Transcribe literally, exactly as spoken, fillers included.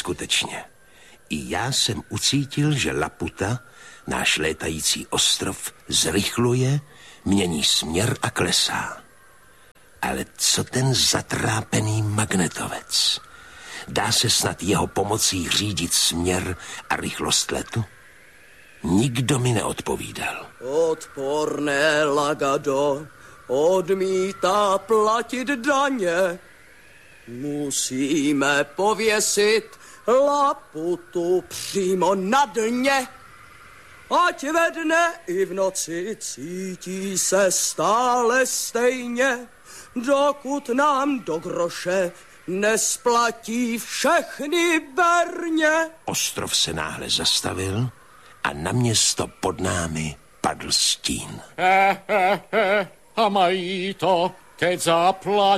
skutečně, i já jsem ucítil, že Laputa, náš létající ostrov, zrychluje, mění směr a klesá. Ale co ten zatrápený magnetovec? Dá se snad jeho pomocí řídit směr a rychlost letu? Nikdo mi neodpovídal. Odporné Lagado odmítá platit daně. Musíme pověsit Laputu přímo na dně. Ať ve dne i v noci cítí se stále stejně, dokud nám do groše nesplatí všechny berně. Ostrov se náhle zastavil a na město pod námi padl stín. He, he, he. A mají to teď zaplat.